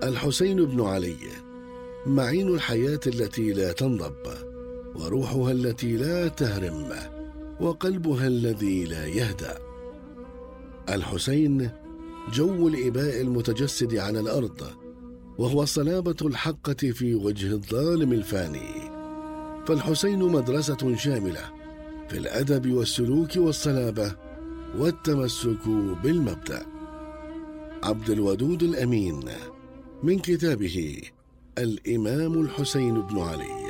الحسين بن علي معين الحياة التي لا تنضب، وروحها التي لا تهرم، وقلبها الذي لا يهدأ. الحسين جو الإباء المتجسد على الأرض، وهو صلابة الحقة في وجه الظالم الفاني. فالحسين مدرسة شاملة في الأدب والسلوك والصلابة والتمسك بالمبدأ. عبد الودود الأمين، من كتابه الإمام الحسين بن علي.